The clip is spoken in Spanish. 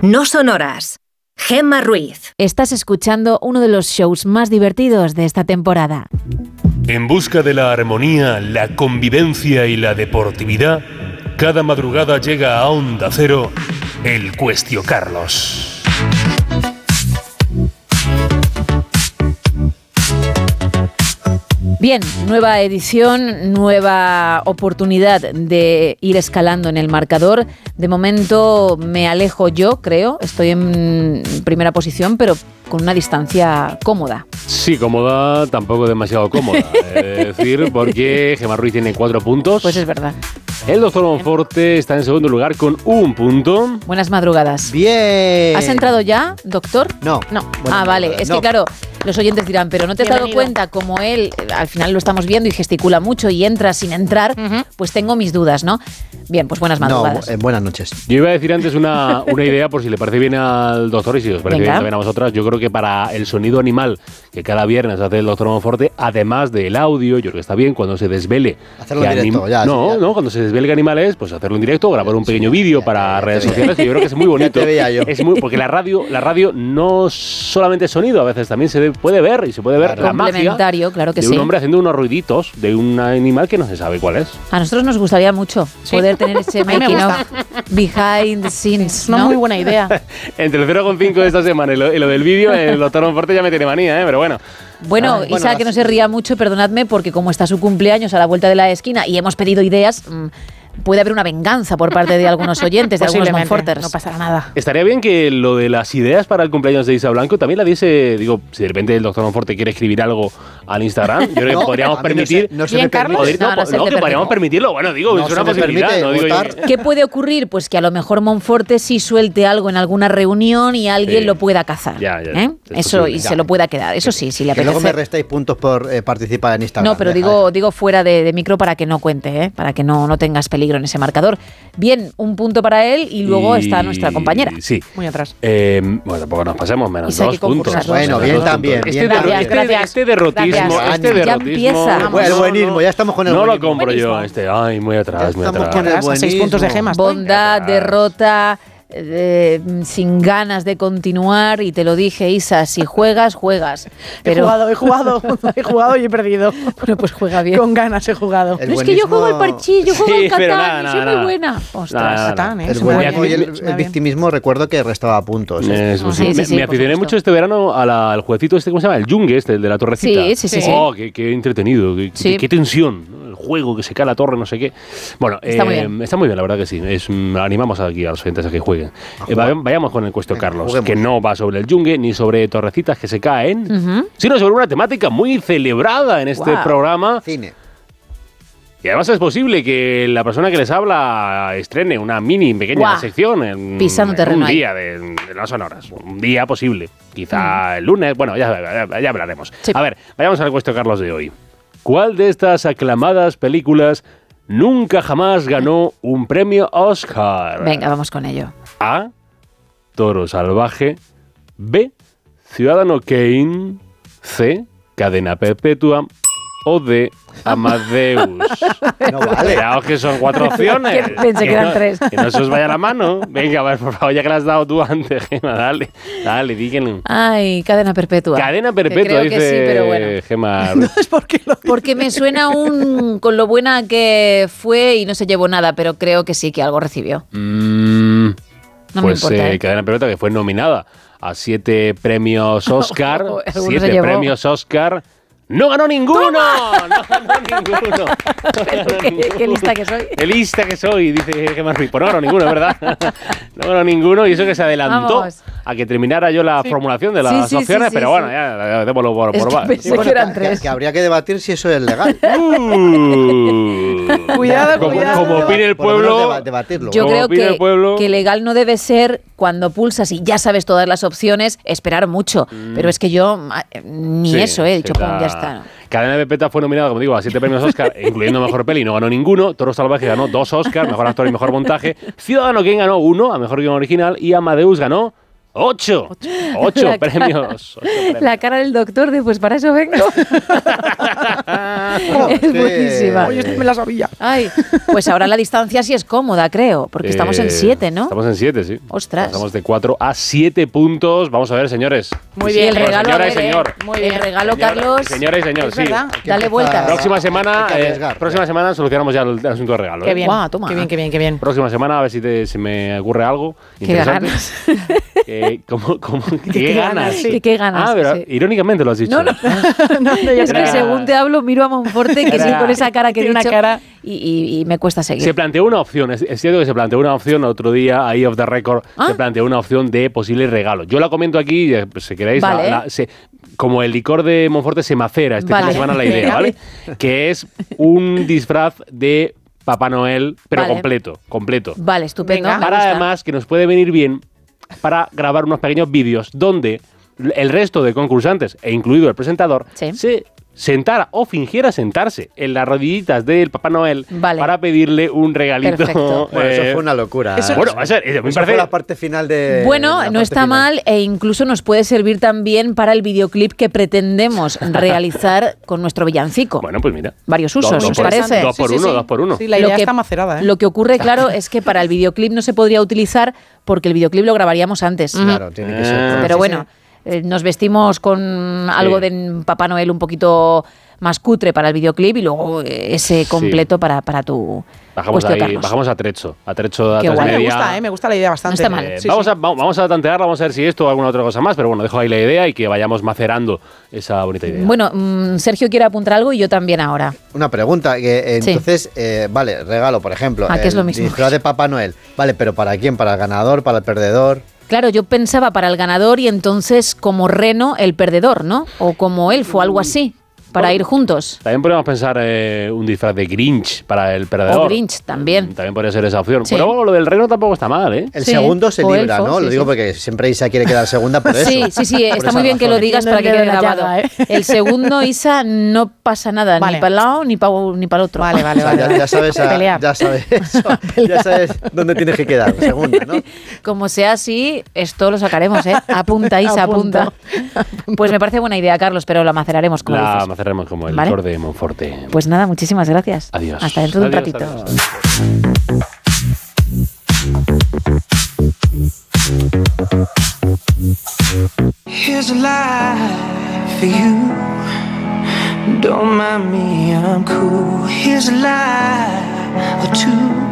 No sonoras. Gemma Ruiz. Estás escuchando uno de los shows más divertidos de esta temporada. En busca de la armonía, la convivencia y la deportividad, cada madrugada llega a Onda Cero el Cuestio Carlos. Bien, nueva edición, nueva oportunidad de ir escalando en el marcador. De momento me alejo yo, creo. Estoy en primera posición, pero con una distancia cómoda. Sí, cómoda, tampoco demasiado cómoda. Es decir, porque Gemma Ruiz tiene 4 puntos. Pues es verdad. El doctor Monforte está en segundo lugar con 1 punto. Buenas madrugadas. Bien. ¿Has entrado ya, doctor? No. Ah, vale. Es que claro, los oyentes dirán, pero ¿no te has dado cuenta como él, al final lo estamos viendo y gesticula mucho y entra sin entrar? Pues tengo mis dudas, ¿no? Bien, pues buenas madrugadas. No, buenas noches. Yo iba a decir antes una idea, por si le parece bien al doctor y si os parece bien también a vosotras. Yo creo que para el sonido animal que cada viernes hace el doctor Monforte, además del audio, yo creo que está bien cuando se desvele. Hacerlo en directo, ya. No, cuando se desvele qué animal es, pues hacerlo en directo, grabar un pequeño vídeo para redes sociales, que yo creo que es muy bonito. Ya te veía yo. Porque la radio no solamente es sonido, a veces también se puede ver y se puede ver la magia claro que de sí. un hombre haciendo unos ruiditos de un animal que no se sabe cuál es. A nosotros nos gustaría mucho poder tener ese making of behind the scenes, ¿no? Una muy buena idea. Entre el 0,5 de esta semana y lo del vídeo, el doctor Monforte ya me tiene manía, pero bueno. Bueno, Isa, que no se ría mucho, perdonadme, porque como está su cumpleaños a la vuelta de la esquina y hemos pedido ideas, puede haber una venganza por parte de algunos oyentes, de algunos Monforters. No pasará nada. Estaría bien que lo de las ideas para el cumpleaños de Isa Blanco también la diese, digo, si de repente el doctor Monforte quiere escribir algo al Instagram, yo creo que podríamos permitir... No se me permite. Que podríamos permitirlo, bueno, digo, es una posibilidad. No digo ¿Qué puede ocurrir? Pues que a lo mejor Monforte sí suelte algo en alguna reunión y alguien lo pueda cazar. Eso, y se lo pueda quedar. Eso sí, si le apetece. Que luego me restáis puntos por participar en Instagram. No, pero digo fuera de micro para que no cuente, para que no tengas peligro en ese marcador. Bien, 1 punto para él y luego está nuestra compañera. Sí. Muy atrás. Bueno, tampoco nos pasemos, menos 2 puntos. Bueno, bien también. Este derrotismo. Ya empieza. El buenismo, ya estamos con el buenismo. No lo compro yo, ay, muy atrás, muy atrás. Con el buenismo. 6 puntos de Gemas. Bondad, derrota, sin ganas de continuar, y te lo dije, Isa, si juegas. Pero He jugado y he perdido. Bueno, pues juega bien. Con ganas he jugado. No, es que yo juego al parchís, yo juego al Catán, soy muy buena. Ostras, Catán, El buenismo y el victimismo, recuerdo que restaba puntos. Me aficioné mucho este verano al jueguecito este, ¿cómo se llama? El Yungue, el de la torrecita. Sí. Oh, qué entretenido, qué tensión, ¿no? El juego que se cae la torre, no sé qué. Bueno, está muy bien, la verdad que sí. Animamos aquí a los oyentes a que jueguen. Vayamos con el Cuestio Carlos, juguemos. que no va sobre el Yungue ni sobre torrecitas que se caen, sino sobre una temática muy celebrada en este programa. Cine. Y además es posible que la persona que les habla estrene una pequeña sección en un día de las sonoras. Un día posible. Quizá el lunes. Bueno, ya hablaremos. Sí. A ver, vayamos al Cuestio Carlos de hoy. ¿Cuál de estas aclamadas películas nunca jamás ganó un premio Oscar? Venga, vamos con ello. A. Toro Salvaje. B. Ciudadano Kane. C. Cadena Perpetua. O D. Amadeus. No vale. Cuidado que son 4 opciones. Pensé que eran 3. Que no se os vaya la mano. Venga, a ver, por favor, ya que la has dado tú antes, Gemma, dale, díganlo. Ay, Cadena Perpetua. Cadena Perpetua, dice sí, pero bueno. Gemma. No es porque me suena con lo buena que fue y no se llevó nada, pero creo que sí, que algo recibió. No pues me importa. Cadena Perpetua, que fue nominada a 7 premios Oscar. 7 premios Oscar. ¡No ganó ninguno! ¡No ganó ninguno! ¿Qué lista que soy? ¡Qué lista que soy! Dice Gemma Ruiz. Pues no ganó ninguno, ¿verdad? No ganó ninguno, y eso que se adelantó a que terminara yo la formulación de las opciones, pero bueno, ya démoslo por base. Pensé que eran 3. Que habría que debatir si eso es legal. Cuidado. Como opine el pueblo. Debatirlo. Yo creo que legal no debe ser cuando pulsas y ya sabes todas las opciones, esperar mucho. Pero es que yo ni eso he dicho, ya está. ¿No? Cadena Perpetua fue nominada, como digo, a 7 premios Oscar, incluyendo Mejor Peli, no ganó ninguno. Toro Salvaje ganó 2 Oscars, Mejor Actor y Mejor Montaje. Ciudadano Kane ganó 1, a Mejor Guión Original. Y Amadeus ganó 8 premios. La cara del doctor de pues para eso vengo. Es buenísima. Oye, esto me la sabía. Ay, pues ahora la distancia sí es cómoda, creo, porque estamos en 7, ¿no? Estamos en 7, sí. Ostras. Pasamos de 4 a 7 puntos. Vamos a ver, señores. Muy bien, el regalo, señora y señor. Muy bien. El regalo, Carlos. Señora y señor, Es sí. verdad. Dale vueltas. Próxima semana solucionamos ya el asunto de regalo. Qué bien. Guau, toma. Qué bien. Próxima semana a ver si se me ocurre algo Qué interesante. ganas. ¿Qué ganas? sí. ¿Qué ganas? Ah, pero Sí. irónicamente lo has dicho. No. No, ya Es que según te hablo, miro a Monforte, que sí, con esa cara que he Tiene dicho, una cara. y me cuesta seguir. Se planteó una opción, es cierto que se planteó una opción otro día, ahí off the record, se planteó una opción de posible regalo. Yo la comento aquí, si queréis, Vale. como el licor de Monforte se macera fin Vale. de semana la idea, ¿vale? Que es un disfraz de Papá Noel, pero Vale. completo. Vale, estupendo. Venga. me Para gusta. además que nos puede venir bien para grabar unos pequeños vídeos donde el resto de concursantes, e incluido el presentador, Sí. se sentara o fingiera sentarse en las rodillitas del Papá Noel Vale. para pedirle un regalito. Perfecto. Bueno, eso fue una locura. Bueno, a ser, me Esa parece... fue la parte final de... Bueno, la no parte está final. mal e incluso nos puede servir también para el videoclip que pretendemos realizar con nuestro villancico. Bueno, pues mira. Varios usos, Dos ¿os por- parece? dos por uno, dos por uno. Sí, la idea está macerada, ¿eh? Lo que ocurre, claro, es que para el videoclip no se podría utilizar porque el videoclip lo grabaríamos antes. Claro, tiene que ser. Pero Sí, bueno, nos vestimos con algo de Papá Noel un poquito más cutre para el videoclip y luego ese completo para tu Bajamos cuestión, ahí, Carlos. bajamos a Trecho de Qué guay. Transmedia. Me gusta la idea bastante. No está mal. Sí, vamos, sí. vamos a tantearla, vamos a ver si esto o alguna otra cosa más, pero bueno, dejo ahí la idea y que vayamos macerando esa bonita idea. Bueno, Sergio quiere apuntar algo y yo también ahora. Una pregunta, que Sí. entonces, vale, regalo, por ejemplo, Ah, que es lo mismo. disfraz de Papá Noel. Vale, pero ¿para quién? ¿Para el ganador? ¿Para el perdedor? Claro, yo pensaba para el ganador y entonces como Reno el perdedor, ¿no? O como Elfo, algo así, para Bueno, ir juntos. También podríamos pensar un disfraz de Grinch para el perdedor. O Grinch también. También podría ser esa opción. Sí. Pero lo del reno tampoco está mal, ¿eh? El Sí, segundo se o libra, elfo, ¿no? sí, Lo digo sí. porque siempre Isa quiere quedar segunda por eso. Sí, Por está esa muy bien que lo razón. digas para que Metiendo quede el dedo en la grabado. llaga, ¿eh? El segundo, Isa, no pasa nada, Vale. ni para el lado ni para el otro. Vale. O sea, ya sabes, Pelear. ya sabes eso, ya sabes dónde tienes que quedar, segunda, ¿no? Como sea así, esto lo sacaremos, ¿eh? Apunta, Isa, apunta. Pues me parece buena idea, Carlos, pero la maceraremos, como La dices. macerremos como el Vale. licor de Monforte. Pues nada, muchísimas gracias. Adiós. Hasta dentro de un Adiós, ratito. adiós. Here's a lie for you. Don't mind me, I'm cool. Here's a lie or two.